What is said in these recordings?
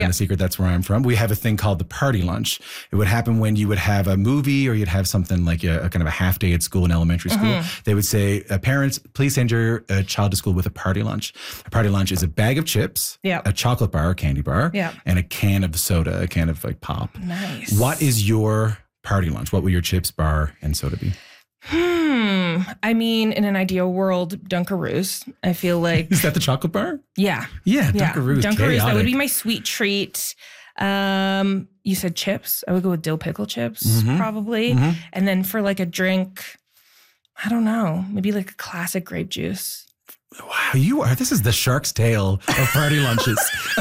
a secret. That's where I'm from. We have a thing called the party lunch. It would happen when you would have a movie or you'd have something like a kind of a half day at school in elementary school. They would say, parents, please send your child to school with a party lunch. A party lunch is a bag of chips, a chocolate bar, a candy bar, and a can of soda, a can of like pop. Nice. What is your party lunch? What will your chips, bar, and soda be? I mean, in an ideal world, Dunkaroos. I feel like. Is that the chocolate bar? Yeah. Yeah, Dunkaroos. Dunkaroos, that would be my sweet treat. You said chips. I would go with dill pickle chips, probably. And then for like a drink, I don't know, maybe like a classic grape juice. Wow, this is the shark's tale of party lunches.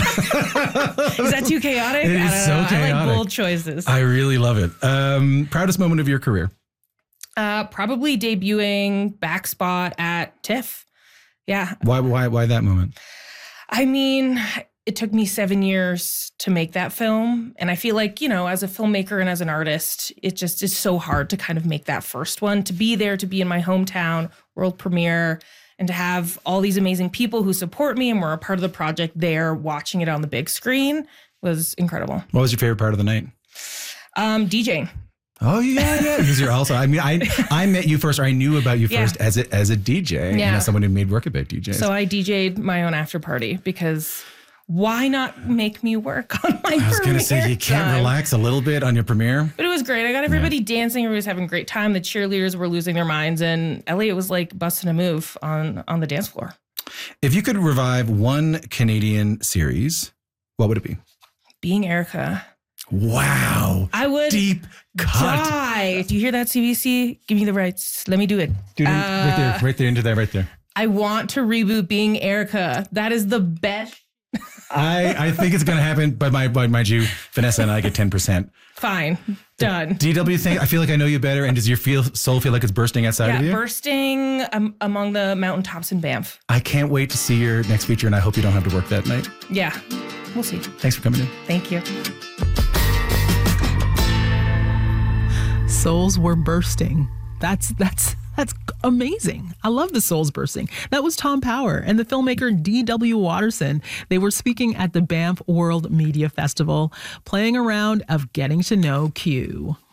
Is that too chaotic? It is so chaotic. I like bold choices. I really love it. Proudest moment of your career? Probably debuting Backspot at TIFF. Yeah. Why that moment? I mean, it took me 7 years to make that film. And I feel like, as a filmmaker and as an artist, it just is so hard to kind of make that first one, to be there, to be in my hometown, world premiere, and to have all these amazing people who support me and were a part of the project there watching it on the big screen was incredible. What was your favorite part of the night? DJing. Oh, yeah. Because you're also, I mean, I met you first, or I knew about you first as a DJ, and as someone who made work about DJs. So I DJ'd my own after party because why not make me work on my premiere? I was going to say, you can't relax a little bit on your premiere? But it was great. I got everybody dancing. Everybody was having a great time. The cheerleaders were losing their minds, and Elliot was like busting a move on the dance floor. If you could revive one Canadian series, what would it be? Being Erica. Wow. I would deep cut. Die. Do you hear that, CBC? Give me the rights. Let me do it. Dude, right there, into that right there. I want to reboot Being Erica. That is the best. I think it's going to happen, but mind you, Vanessa and I get 10%. Fine. Done. DW thing, I feel like I know you better. And does your soul feel like it's bursting outside of you? Yeah, bursting among the mountaintops in Banff. I can't wait to see your next feature, and I hope you don't have to work that night. Yeah, we'll see. Thanks for coming in. Thank you. Souls were bursting. That's amazing. I love the souls bursting. That was Tom Power and the filmmaker D.W. Watterson. They were speaking at the Banff World Media Festival, playing a round of Getting to Know Q.